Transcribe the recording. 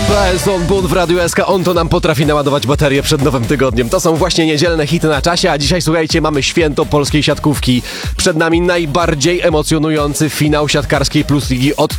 Son Bun w Radiu SK, on to nam potrafi naładować baterię przed nowym tygodniem. To są właśnie niedzielne hity na czasie, a dzisiaj, słuchajcie, mamy święto polskiej siatkówki. Przed nami najbardziej emocjonujący finał siatkarskiej Plus Ligi od